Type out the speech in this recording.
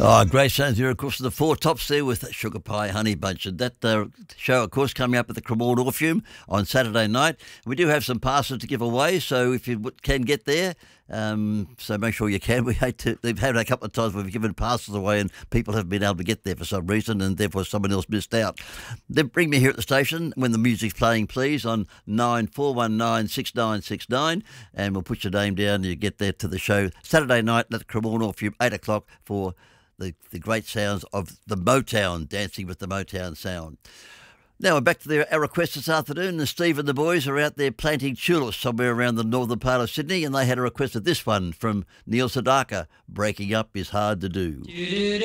Oh, great sounds here, of course, the Four Tops there with Sugar Pie Honey Bunch. And that show, of course, coming up at the Cremorne Orpheum on Saturday night. We do have some passes to give away, so if you can get there, so make sure you can. We hate to, they've had a couple of times where we've given passes away and people haven't been able to get there for some reason and therefore someone else missed out. Then bring me here at the station when the music's playing, please, on 94196969, and we'll put your name down and you get there to the show Saturday night at the Cremorne Orpheum, 8 o'clock for the great sounds of the Motown, dancing with the Motown sound. Now we're back to our request this afternoon, and Steve and the boys are out there planting tulips somewhere around the northern part of Sydney, and they had a request of this one from Neil Sedaka, Breaking Up Is Hard to Do.